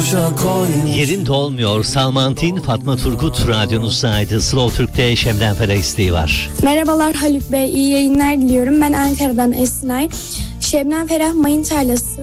Yerinde olmuyor. Salmantin Fatma Turgut radyonuzdaydı. Slow Türk'te Şebnem Ferah isteği var. Merhabalar Haluk Bey, iyi yayınlar diliyorum. Ben Ankara'dan Esinay. Şebnem Ferah Mayın Tarlası